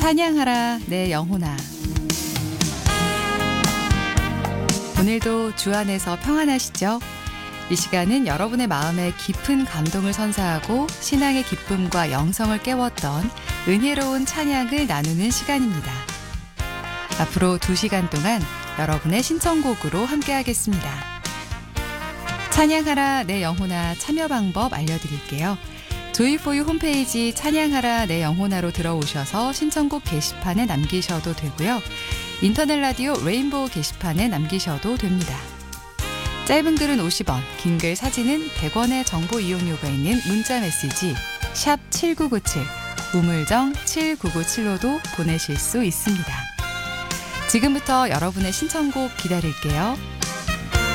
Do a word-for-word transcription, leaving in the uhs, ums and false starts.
찬양하라 내 영혼아. 오늘도 주 안에서 평안하시죠? 이 시간은 여러분의 마음에 깊은 감동을 선사하고 신앙의 기쁨과 영성을 깨웠던 은혜로운 찬양을 나누는 시간입니다. 앞으로 두 시간 동안 여러분의 신청곡으로 함께하겠습니다. 찬양하라 내 영혼아 참여 방법 알려드릴게요. 조이포유 홈페이지 찬양하라 내 영혼아로 들어오셔서 신청곡 게시판에 남기셔도 되고요. 인터넷 라디오 레인보우 게시판에 남기셔도 됩니다. 짧은 글은 오십 원, 긴 글 사진은 백 원의 정보 이용료가 있는 문자 메시지 샵 칠구구칠, 우물정 칠구구칠로도 보내실 수 있습니다. 지금부터 여러분의 신청곡 기다릴게요.